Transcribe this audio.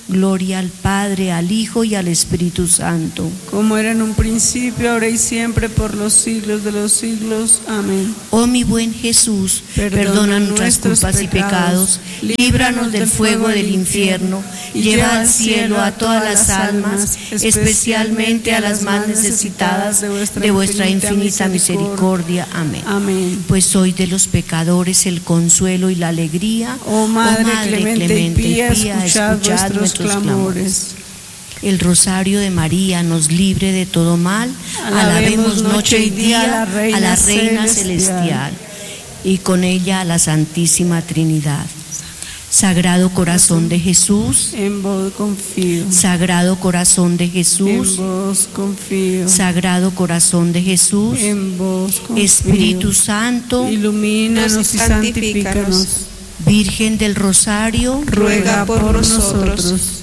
Gloria al Padre, al Hijo y al Espíritu Santo. Como era en un principio, ahora y siempre, por los siglos de los siglos. Amén. Oh mi buen Jesús, perdona nuestras culpas y pecados, líbranos del fuego del infierno, lleva al cielo a todas las almas, especialmente a las más necesitadas de vuestra infinita misericordia. Amén. Amén. Pues soy de los pecadores el consuelo y la alegría. Oh Madre clemente y pía, escuchad nuestros clamores. El rosario de María nos libre de todo mal. Alabemos noche y día a la Reina Celestial y con ella a la Santísima Trinidad. Sagrado Corazón de Jesús, en vos confío. Sagrado Corazón de Jesús, en vos confío. Sagrado Corazón de Jesús, en vos confío. Espíritu Santo, ilumínanos y santifícanos. Virgen del Rosario, ruega por nosotros.